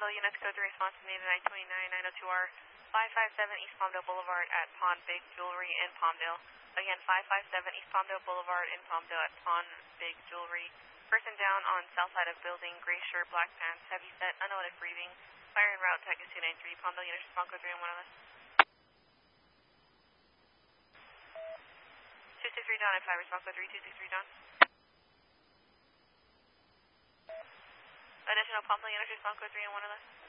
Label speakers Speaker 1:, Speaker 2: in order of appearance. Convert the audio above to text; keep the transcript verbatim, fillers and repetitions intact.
Speaker 1: Palmdale, units code three response to nine twenty-nine nine oh two R, five five seven East Palmdale Boulevard at Pawn Big Jewelry in Palmdale. Again, five five seven East Palmdale Boulevard in Palmdale at Pawn Big Jewelry. Person down on south side of building, gray shirt, black pants, heavy set, unnoted breathing. Fire en route, tag is two nine three, Palmdale, units response code three and one oh one. two six three John and five response code three two six three John. Additional Palmdale, units response code three and one oh one.